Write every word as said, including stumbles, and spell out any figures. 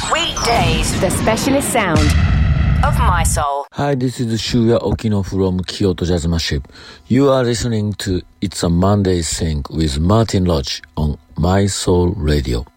Weekdays, the specialist sound of my soul. Hi, this is Shuya Okino from Kyoto Jazz Massive. You are listening to It's a Monday Thing with Martin Lodge on My Soul Radio.